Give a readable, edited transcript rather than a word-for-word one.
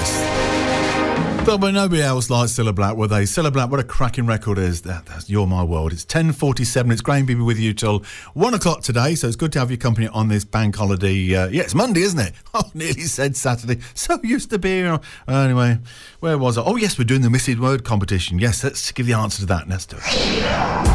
But when nobody else likes Cilla Black, were they? Cilla Black, what a cracking record it is. That's You're My World. It's 10:47. It's Graham Beebe with you till 1 o'clock today, so it's good to have your company on this bank holiday. Yeah, it's Monday, isn't it? Oh, nearly said Saturday. So used to be. Anyway, where was I? Oh, yes, we're doing the Missing Word competition. Yes, let's give the answer to that. Let's do it.